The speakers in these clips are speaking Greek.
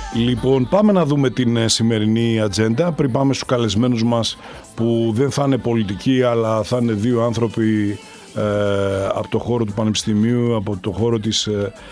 Λοιπόν, πάμε να δούμε την σημερινή ατζέντα πριν πάμε στους καλεσμένους μας, που δεν θα είναι πολιτικοί, αλλά θα είναι δύο άνθρωποι από το χώρο του Πανεπιστημίου, από το χώρο της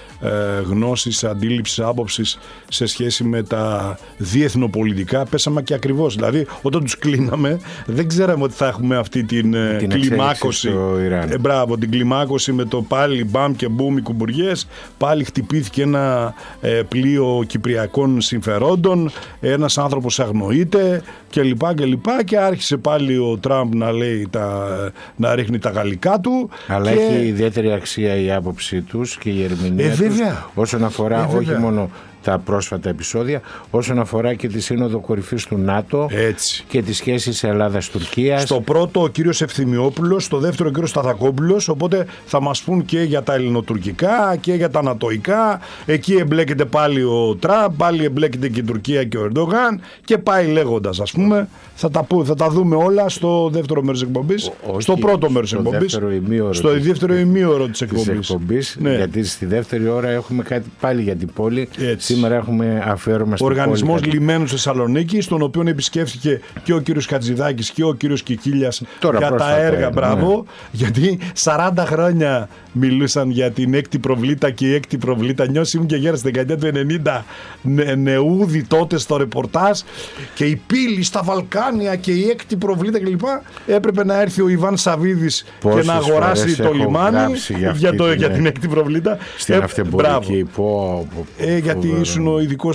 γνώσης, αντίληψης, άποψης σε σχέση με τα διεθνοπολιτικά. Πέσαμε και ακριβώς, δηλαδή όταν τους κλείναμε δεν ξέραμε ότι θα έχουμε αυτή την κλιμάκωση. Μπράβο, την κλιμάκωση με το πάλι μπαμ και μπουμ οι κουμπουριές, πάλι χτυπήθηκε ένα πλοίο κυπριακών συμφερόντων, ένας άνθρωπος αγνοείται κλπ. Και άρχισε πάλι ο Τραμπ να λέει να ρίχνει τα γαλλικά του. Αλλά έχει ιδιαίτερη αξία η άποψή τους και η ερμηνεία τους, όσον αφορά όχι μόνο τα πρόσφατα επεισόδια, όσον αφορά και τη Σύνοδο Κορυφής του ΝΑΤΟ. Έτσι. Και τις σχέσεις Ελλάδας-Τουρκίας. Στο πρώτο ο κύριος Ευθυμιόπουλος, στο δεύτερο ο κύριος Σταθακόπουλος, οπότε θα μας πούν και για τα ελληνοτουρκικά και για τα νατοϊκά. Εκεί εμπλέκεται πάλι ο Τραμπ, πάλι εμπλέκεται και η Τουρκία και ο Ερντογάν και πάει λέγοντας, ας πούμε. Θα τα δούμε όλα στο δεύτερο μέρος της εκπομπής. Στο πρώτο μέρος της εκπομπής. Στο δεύτερο ημίωρο της εκπομπής. Ναι. Γιατί στη δεύτερη ώρα έχουμε κάτι πάλι για την πόλη. Έτσι. Σήμερα έχουμε αφιέρωμα στην Οργανισμός Λιμένου Θεσσαλονίκη, τον οποίο επισκέφθηκε και ο κύριος Χατζηδάκης και ο κύριος Κικίλιας για τα έργα. Μπράβο, γιατί 40 χρόνια μιλούσαν για την έκτη προβλήτα και η έκτη προβλήτα. Ήμουν και γέρας στη δεκαετία του 90, νεούδη τότε στο ρεπορτάζ, και η πύλη στα Βαλκάνια και η έκτη προβλήτα κλπ. Έπρεπε να έρθει ο Ιβάν Σαβίδης και να αγοράσει το λιμάνι για την έκτη προβλήτα. Στην αυτεμπορική γιατί ήσουν ο ειδικός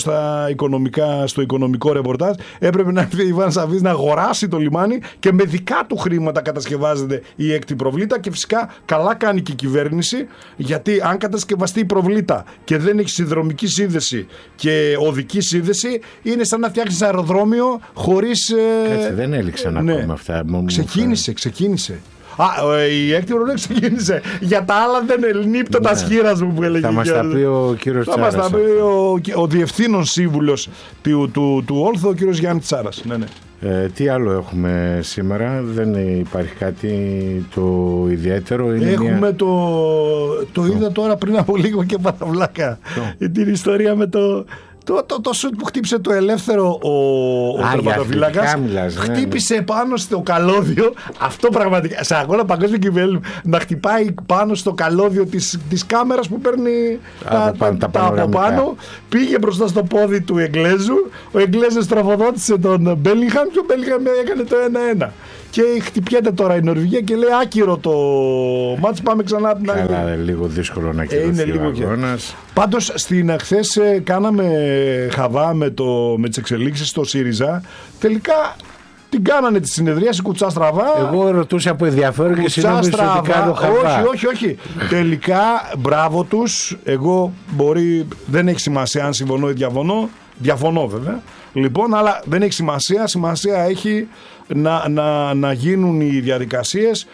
στο οικονομικό ρεπορτάζ. Έπρεπε να έρθει ο Ιβάν Σαβίδης να αγοράσει το λιμάνι και με δικά του χρήματα κατασκευάζεται η έκτη προβλήτα. Και φυσικά καλά κάνει και η κυβέρνηση, γιατί αν κατασκευαστεί η προβλήτα και δεν έχει συνδρομική σύνδεση και οδική σύνδεση, είναι σαν να φτιάξεις αεροδρόμιο χωρίς. Κάτσε, δεν έληξαν ακόμα αυτά. Ξεκίνησε. Η έκτη προβλήτα ξεκίνησε. Για τα άλλα δεν νύπτω τα σχήρας μου που έλεγε. Θα μας τα πει ο κύριος Τσάρας. Θα μας τα πει ο διευθύνων σύμβουλος του Όλθο, ο κύριος Γιάννης Τσάρας. Ναι. Τι άλλο έχουμε σήμερα? Δεν υπάρχει κάτι το ιδιαίτερο? Έχουμε το είδα τώρα πριν από λίγο και παραβλάκα την ιστορία με το σουτ που χτύπησε το Ελεύθερο ο τερματοφύλακας. Χτύπησε πάνω στο καλώδιο. Αυτό πραγματικά σε αγώνα παγκόσμιο κυπέλλου, να χτυπάει πάνω στο καλώδιο της κάμερας που παίρνει τα από πάνω. Πήγε μπροστά στο πόδι του Εγγλέζου. Ο Εγγλέζος τροφοδότησε τον Μπέλιγχαμ και ο Μπέλιγχαμ έκανε το 1-1. Και χτυπιέται τώρα η Νορβηγία και λέει άκυρο το μάτς, πάμε ξανά από την άλλη. Καλά, λίγο δύσκολο να κυρωθεί ο αγώνας. Πάντως χθες κάναμε χαβά με τις εξελίξεις στο ΣΥΡΙΖΑ. Τελικά την κάνανε τη συνεδρίαση κουτσά στραβά. Εγώ ρωτούσα από ενδιαφέρον και συνόμιζα ότι κάνω χαβά. Όχι. Τελικά μπράβο τους. Εγώ δεν έχει σημασία αν συμφωνώ ή διαφωνώ. Διαφωνώ βέβαια. Λοιπόν, αλλά δεν έχει σημασία. Σημασία έχει να γίνουν οι διαδικασίες,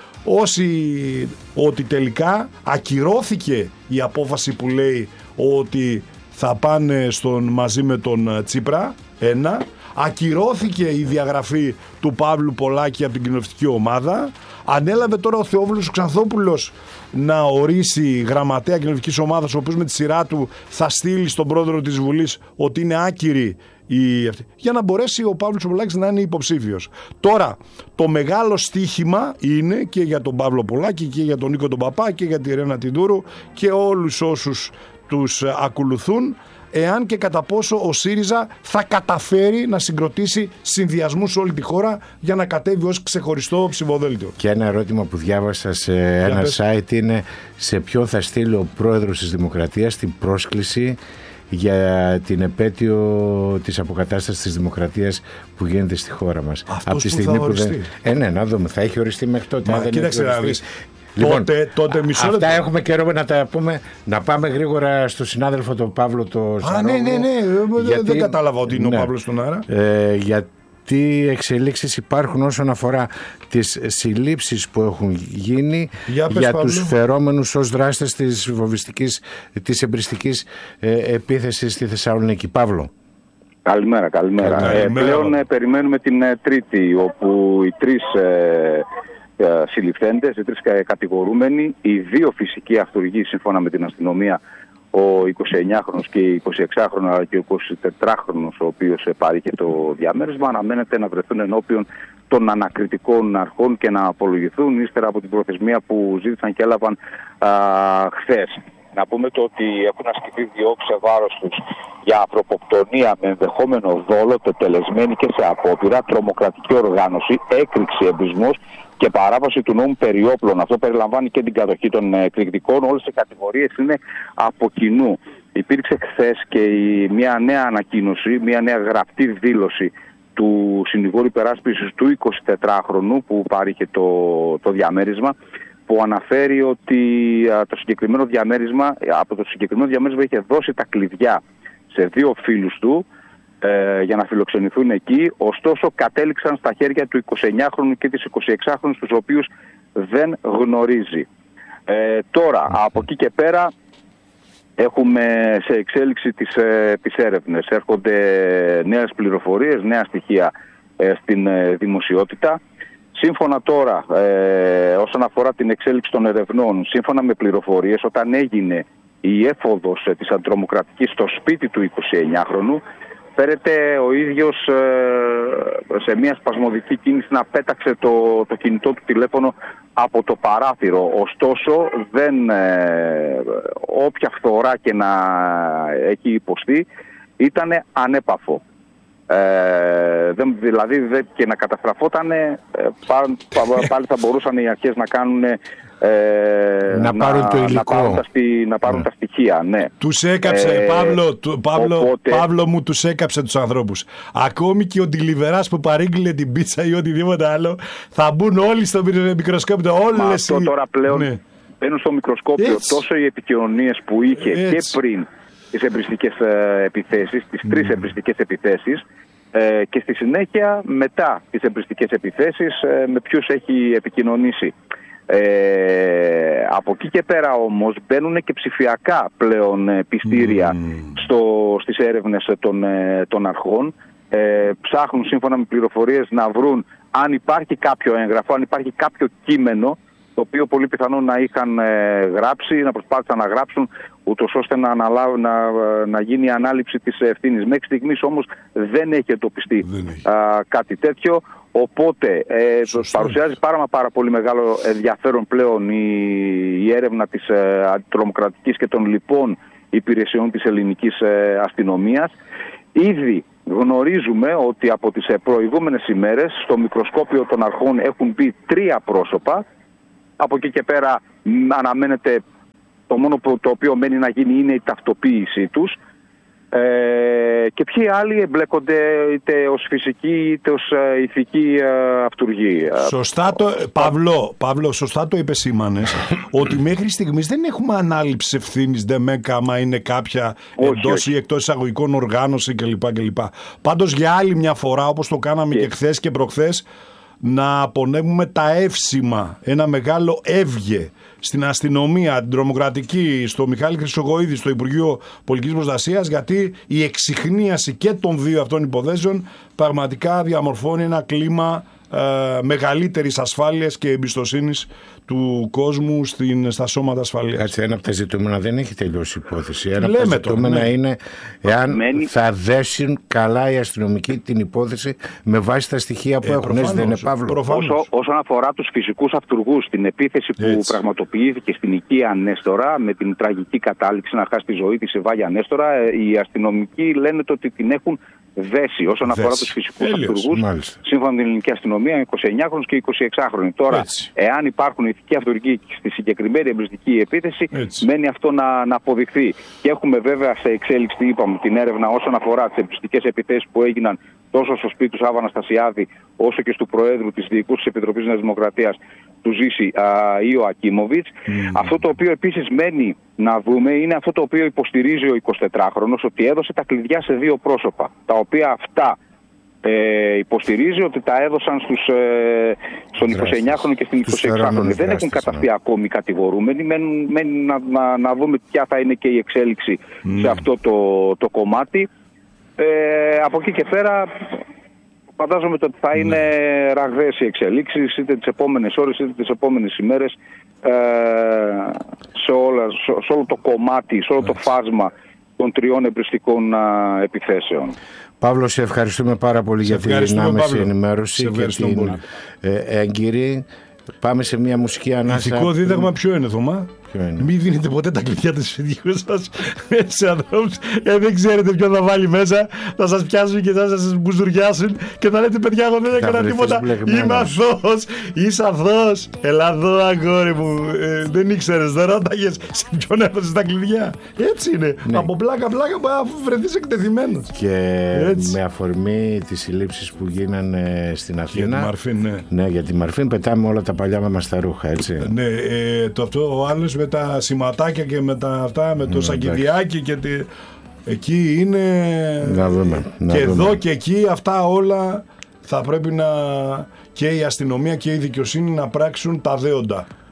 ότι τελικά ακυρώθηκε η απόφαση που λέει ότι θα πάνε μαζί με τον Τσίπρα. Ακυρώθηκε η διαγραφή του Παύλου Πολάκη από την κοινοβουλευτική ομάδα. Ανέλαβε τώρα ο Θεόφιλος Ξανθόπουλος να ορίσει γραμματέα κοινοβουλευτικής ομάδας, ο οποίος με τη σειρά του θα στείλει στον πρόεδρο της Βουλής ότι είναι άκυρη για να μπορέσει ο Παύλος Πολάκης να είναι υποψήφιος. Τώρα το μεγάλο στοίχημα είναι και για τον Παύλο Πολάκη και για τον Νίκο τον Παπά και για τη Ρένα Τιντούρου και όλους όσους τους ακολουθούν, εάν και κατά πόσο ο ΣΥΡΙΖΑ θα καταφέρει να συγκροτήσει συνδυασμούς σε όλη τη χώρα για να κατέβει ως ξεχωριστό ψηφοδέλτιο. Και ένα ερώτημα που διάβασα σε ένα site είναι σε ποιον θα στείλει ο πρόεδρος της Δημοκρατίας την πρόσκληση για την επέτειο της αποκατάστασης της δημοκρατίας που γίνεται στη χώρα μας. Αυτός από τη στιγμή που δεν... να δούμε, θα έχει οριστεί μέχρι τότε. Κοίταξε να δεις. Λοιπόν, τότε μισό λεπτό. Αυτά έχουμε καιρό να τα πούμε. Να πάμε γρήγορα στο συνάδελφο τον Παύλο το Σαρόγλου. Ναι. Δεν κατάλαβα ότι είναι ο Παύλος στον αέρα. Τι εξελίξεις υπάρχουν όσον αφορά τις συλλήψεις που έχουν γίνει για τους φερόμενους ως δράστες της εμπριστικής επίθεσης στη Θεσσαλονίκη. Παύλο. Καλημέρα. Πλέον περιμένουμε την Τρίτη, όπου οι τρεις συλληφθέντες, οι τρεις κατηγορούμενοι, οι δύο φυσικοί αυτούργοι σύμφωνα με την αστυνομία, ο 29χρονος και η 26χρονος αλλά και ο 24χρονος ο οποίος παρήχε το διαμέρισμα αναμένεται να βρεθούν ενώπιον των ανακριτικών αρχών και να απολογηθούν ύστερα από την προθεσμία που ζήτησαν και έλαβαν χθες. Να πούμε το ότι έχουν ασκηθεί διώξεις σε βάρος τους για ανθρωποκτονία με ενδεχόμενο δόλο, τετελεσμένη και σε απόπειρα, τρομοκρατική οργάνωση, έκρηξη, εμπισμός και παράβαση του νόμου περί όπλων. Αυτό περιλαμβάνει και την κατοχή των εκρηκτικών. Όλες οι κατηγορίες είναι από κοινού. Υπήρξε χθες και μια νέα ανακοίνωση, μια νέα γραπτή δήλωση του συνηγόρου υπεράσπισης του 24χρονου που παρήχε το διαμέρισμα, που αναφέρει ότι από το συγκεκριμένο διαμέρισμα είχε δώσει τα κλειδιά σε 2 φίλους του για να φιλοξενηθούν εκεί, ωστόσο κατέληξαν στα χέρια του 29χρονου και της 26χρονου, τους οποίους δεν γνωρίζει. Τώρα, από εκεί και πέρα, έχουμε σε εξέλιξη τις έρευνες. Έρχονται νέες πληροφορίες, νέα στοιχεία στην δημοσιότητα. Σύμφωνα τώρα, όσον αφορά την εξέλιξη των ερευνών, σύμφωνα με πληροφορίες, όταν έγινε η έφοδος της αντιτρομοκρατικής στο σπίτι του 29χρονου, φέρεται ο ίδιος σε μια σπασμωδική κίνηση να πέταξε το κινητό του τηλέφωνο από το παράθυρο. Ωστόσο, όποια φθορά και να έχει υποστεί, ήταν ανέπαφο. Δηλαδή και να καταστραφότανε, πάλι θα μπορούσαν οι αρχές να κάνουν να πάρουν το υλικό, να πάρουν τα στοιχεία. Ναι. Τους έκαψε, Παύλο μου, τους έκαψε τους ανθρώπους. Ακόμη και ο ντιλιβεράς που παρήγγειλε την πίτσα ή οτιδήποτε άλλο, θα μπουν όλοι στο μικροσκόπιο. Αυτό τώρα πλέον μπαίνουν στο μικροσκόπιο. Τόσο οι επικοινωνίες που είχε και πριν τις εμπριστικές επιθέσεις, τις 3 εμπριστικές επιθέσεις, και στη συνέχεια μετά τις εμπριστικές επιθέσεις με ποιους έχει επικοινωνήσει. Από εκεί και πέρα όμως μπαίνουν και ψηφιακά πλέον πιστήρια στις έρευνες των αρχών. Ψάχνουν σύμφωνα με πληροφορίες να βρουν αν υπάρχει κάποιο έγγραφο, αν υπάρχει κάποιο κείμενο το οποίο πολύ πιθανόν να είχαν γράψει, να προσπάθησαν να γράψουν ούτως ώστε να γίνει η ανάληψη της ευθύνης. Μέχρι στιγμής όμως δεν έχει εντοπιστεί κάτι τέτοιο. Οπότε παρουσιάζει πάρα πολύ μεγάλο ενδιαφέρον πλέον η έρευνα της αντιτρομοκρατικής και των λοιπών υπηρεσιών της ελληνικής αστυνομίας. Ήδη γνωρίζουμε ότι από τις προηγούμενες ημέρες στο μικροσκόπιο των αρχών έχουν μπει 3 πρόσωπα. Από εκεί και πέρα αναμένεται, το μόνο το οποίο μένει να γίνει είναι η ταυτοποίησή τους. Και ποιοι άλλοι εμπλέκονται είτε ως φυσική είτε ως ηθική αυτουργή. Σωστά Παύλο, σωστά το επεσήμανες ότι μέχρι στιγμής δεν έχουμε ανάληψη ευθύνης άμα είναι κάποια εντός ή εκτός εισαγωγικών οργάνωση κλπ. Πάντως για άλλη μια φορά, όπως το κάναμε και χθες και προχθές, να απονέμουμε τα εύσημα, ένα μεγάλο εύγε στην αστυνομία, την τρομοκρατική, στο Μιχάλη Χρυσογοίδη, στο Υπουργείο Πολιτικής Προστασίας, γιατί η εξιχνίαση και των 2 αυτών υποθέσεων πραγματικά διαμορφώνει ένα κλίμα μεγαλύτερης ασφάλειας και εμπιστοσύνης του κόσμου στα σώματα ασφαλείας. Κάτσε, ένα από τα ζητούμενα δεν έχει τελειώσει η υπόθεση. Ένα από τα ζητούμενα είναι εάν θα δέσουν καλά οι αστυνομικοί την υπόθεση με βάση τα στοιχεία που έχουν. Δεν είναι, Παύλο? Όσον αφορά τους φυσικούς αυτουργούς, την επίθεση που πραγματοποιήθηκε στην οικία Νέστορα με την τραγική κατάληξη να χάσει τη ζωή της η Βάγια Νέστορα, οι αστυνομικοί λένε ότι την έχουν δέσει. Όσον αφορά τους φυσικούς αυτουργούς, σύμφωνα με την ελληνική αστυνομία, 29χρονος και 26χρονοι. Τώρα, εάν υπάρχουν ηθικοί αυτουργοί στη συγκεκριμένη εμπριστική επίθεση, μένει αυτό να αποδειχθεί. Και έχουμε βέβαια σε εξέλιξη, είπαμε, την έρευνα όσον αφορά τις εμπριστικές επιθέσεις που έγιναν τόσο στο σπίτι του Σάββα Αναστασιάδη, όσο και του Προέδρου της Διοικούς της Επιτροπής Νέας Δημοκρατίας, του Ζήση Ιω Ακίμοβιτς. Αυτό το οποίο επίσης μένει να δούμε είναι αυτό το οποίο υποστηρίζει ο 24χρονος, ότι έδωσε τα κλειδιά σε 2 πρόσωπα, τα οποία αυτά υποστηρίζει ότι τα έδωσαν στον 29χρονο και στην 26χρονη. Δεν έχουν καταστεί ακόμη κατηγορούμενοι. Μένει να δούμε ποια θα είναι και η εξέλιξη σε αυτό το κομμάτι. Από εκεί και πέρα Φαντάζομαι ότι θα είναι ραγδαίες οι εξελίξεις, είτε τις επόμενες ώρες είτε τις επόμενες ημέρες, σε όλο το κομμάτι, σε όλο το φάσμα των 3 εμπριστικών επιθέσεων. Παύλο, σε ευχαριστούμε πάρα πολύ για την άμεση ενημέρωση και την έγκυρη. Πάμε σε μια μουσική ανάσα. Ηθικό δίδαγμα ποιο είναι, Θωμά? Μην δίνετε ποτέ τα κλειδιά του σπιτιού σας σε ανθρώπους, δεν ξέρετε ποιον θα βάλει μέσα. Θα σας πιάσουν και θα σας μπουζουριάσουν και θα λέτε, παιδιά, εγώ δεν έκανα τίποτα. Είμαι αθώος. Είσαι αθώος. Έλα εδώ, αγόρι μου. Δεν ήξερες, δεν ρώταγες σε ποιον έδωσες τα κλειδιά. Έτσι είναι. Από πλάκα που βρεθείς εκτεθειμένος. Και με αφορμή τις συλλήψεις που γίνανε στην Αθήνα. Για τη Μαρφίν, ναι, για τη Μαρφίν πετάμε όλα τα παλιά μας τα ρούχα, έτσι. Ναι, ο άλλος με τα σηματάκια και με τα αυτά, με το σακιδιάκι και εκεί είναι. Να δούμε. Εδώ και εκεί αυτά όλα θα πρέπει και η αστυνομία και η δικαιοσύνη να πράξουν τα δέοντα.